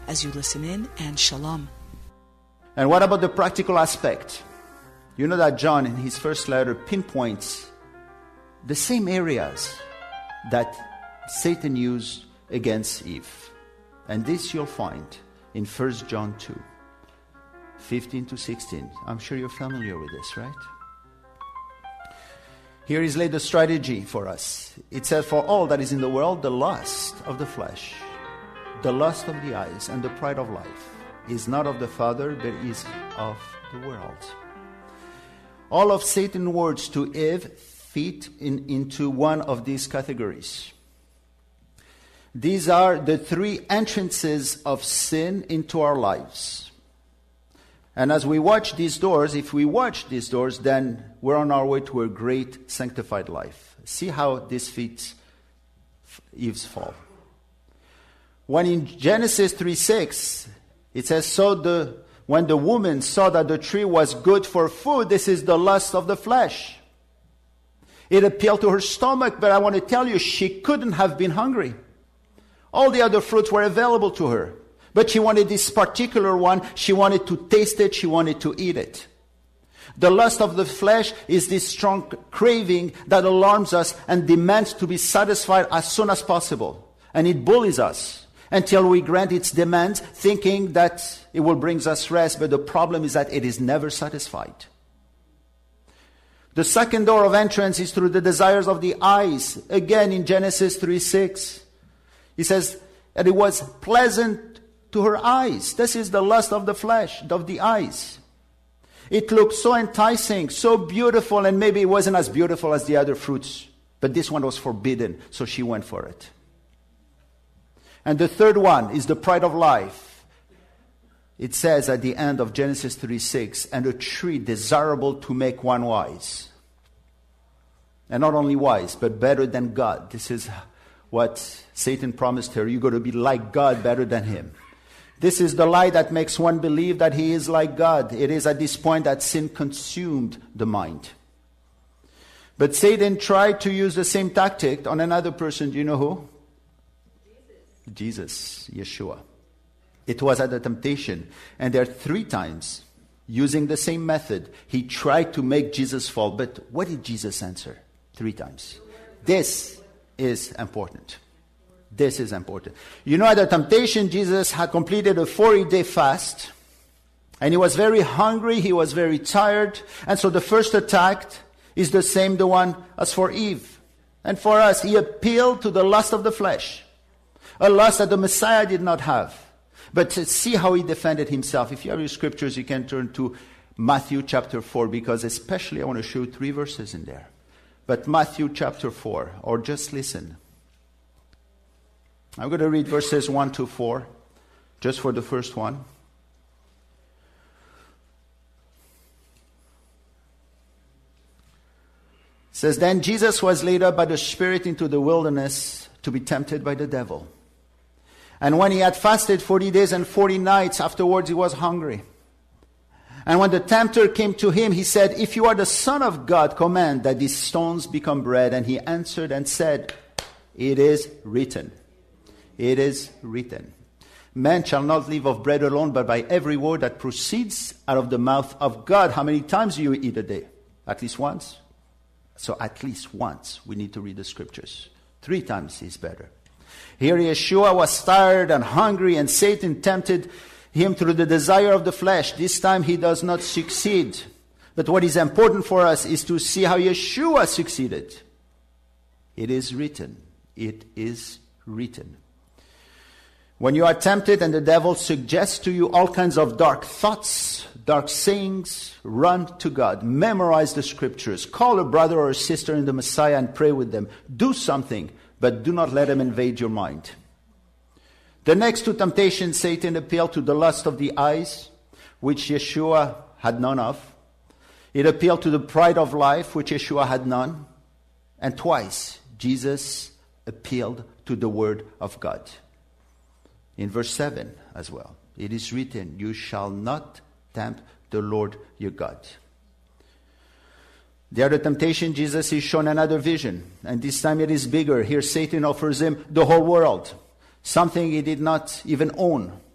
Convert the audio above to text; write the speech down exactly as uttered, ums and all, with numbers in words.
as you listen in, and shalom. And what about the practical aspect? You know that John in his first letter pinpoints the same areas that Satan used against Eve. And this you'll find in First John two, fifteen to sixteen. I'm sure you're familiar with this, right? Here is laid the strategy for us. It says, for all that is in the world, the lust of the flesh, the lust of the eyes, and the pride of life is not of the Father, but is of the world. All of Satan's words to Eve fit in, into one of these categories. These are the three entrances of sin into our lives. And as we watch these doors, if we watch these doors, then we're on our way to a great sanctified life. See how this fits Eve's fall. When in Genesis three six, it says, so the when the woman saw that the tree was good for food, this is the lust of the flesh. It appealed to her stomach, but I want to tell you, she couldn't have been hungry. All the other fruits were available to her. But she wanted this particular one. She wanted to taste it. She wanted to eat it. The lust of the flesh is this strong craving that alarms us and demands to be satisfied as soon as possible. And it bullies us until we grant its demands, thinking that it will bring us rest. But the problem is that it is never satisfied. The second door of entrance is through the desires of the eyes. Again, in Genesis three six, he says that it was pleasant to her eyes. This is the lust of the flesh, of the eyes. It looked so enticing, so beautiful, and maybe it wasn't as beautiful as the other fruits, but this one was forbidden, so she went for it. And the third one is the pride of life. It says at the end of Genesis three six, and a tree desirable to make one wise. And not only wise, but better than God. This is what Satan promised her. You're going to be like God, better than him. This is the lie that makes one believe that he is like God. It is at this point that sin consumed the mind. But Satan tried to use the same tactic on another person. Do you know who? Jesus. Jesus, Yeshua. It was at the temptation. And there are three times, using the same method, he tried to make Jesus fall. But what did Jesus answer? Three times. This is important. This is important. You know, at the temptation, Jesus had completed a forty-day fast. And he was very hungry. He was very tired. And so the first attack is the same, the one as for Eve. And for us, he appealed to the lust of the flesh. A lust that the Messiah did not have. But see how he defended himself. If you have your scriptures, you can turn to Matthew chapter four, because especially I want to show you three verses in there. But Matthew chapter four, or just listen. I'm going to read verses one to four, just for the first one. It says, then Jesus was led up by the Spirit into the wilderness to be tempted by the devil. And when he had fasted forty days and forty nights, afterwards he was hungry. And when the tempter came to him, he said, if you are the Son of God, command that these stones become bread. And he answered and said, it is written. It is written. Man shall not live of bread alone, but by every word that proceeds out of the mouth of God. How many times do you eat a day? At least once? So at least once we need to read the scriptures. Three times is better. Here Yeshua was tired and hungry, and Satan tempted him through the desire of the flesh. This time he does not succeed. But what is important for us is to see how Yeshua succeeded. It is written. It is written. When you are tempted and the devil suggests to you all kinds of dark thoughts, dark sayings, run to God. Memorize the scriptures. Call a brother or a sister in the Messiah and pray with them. Do something, but do not let him invade your mind. The next two temptations, Satan appealed to the lust of the eyes, which Yeshua had none of. It appealed to the pride of life, which Yeshua had none. And twice, Jesus appealed to the word of God. In verse seven as well, it is written, you shall not tempt the Lord your God. The other temptation, Jesus is shown another vision, and this time it is bigger. Here Satan offers him the whole world, something he did not even own.